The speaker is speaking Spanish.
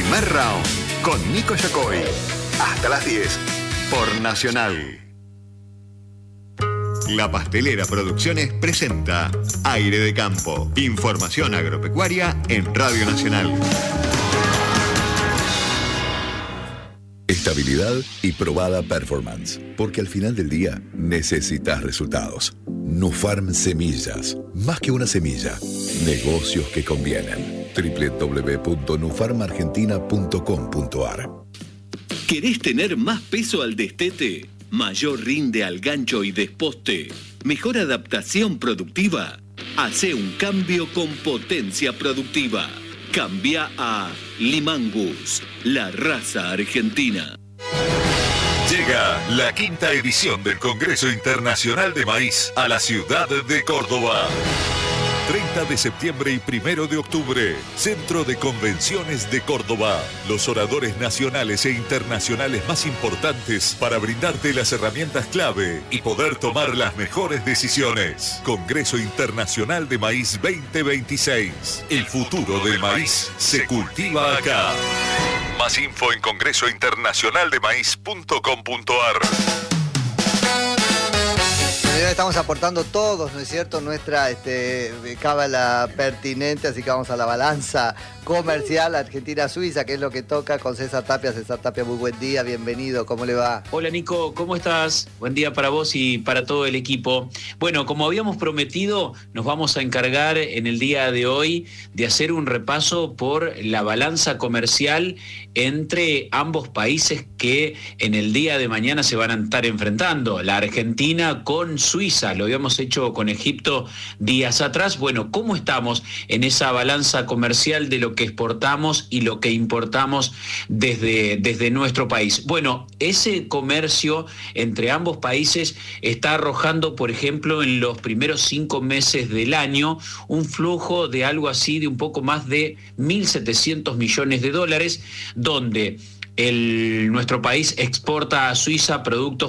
Primer round con Nico Yacoy. Hasta las 10 por Nacional. La Pastelera Producciones presenta Aire de Campo. Información agropecuaria en Radio Nacional. Estabilidad y probada performance, porque al final del día necesitas resultados. Nufarm Semillas, más que una semilla, negocios que convienen. www.nufarmargentina.com.ar. ¿Querés tener más peso al destete? ¿Mayor rinde al gancho y desposte? ¿Mejor adaptación productiva? Hacé un cambio con potencia productiva. Cambia a Limangus, la raza argentina. Llega la 5ª edición del Congreso Internacional de Maíz a la ciudad de Córdoba. 30 de septiembre y 1 de octubre, Centro de Convenciones de Córdoba. Los oradores nacionales e internacionales más importantes para brindarte las herramientas clave y poder tomar las mejores decisiones. Congreso Internacional de Maíz 2026. El futuro del maíz se cultiva acá. Más info en congresointernacionaldemaíz.com.ar. Estamos aportando todos, ¿no es cierto?, nuestra cábala pertinente, así que vamos a la balanza comercial Argentina-Suiza, que es lo que toca con César Tapia. César Tapia, muy buen día, bienvenido, ¿cómo le va? Hola Nico, ¿cómo estás? Buen día para vos y para todo el equipo. Bueno, como habíamos prometido, nos vamos a encargar en el día de hoy de hacer un repaso por la balanza comercial entre ambos países que en el día de mañana se van a estar enfrentando, la Argentina con Suiza. Lo habíamos hecho con Egipto días atrás. Bueno, ¿cómo estamos en esa balanza comercial de lo que exportamos y lo que importamos desde nuestro país? Bueno, ese comercio entre ambos países está arrojando, por ejemplo, en los primeros 5 meses del año, un flujo de algo así de un poco más de 1.700 millones de dólares, donde nuestro país exporta a Suiza productos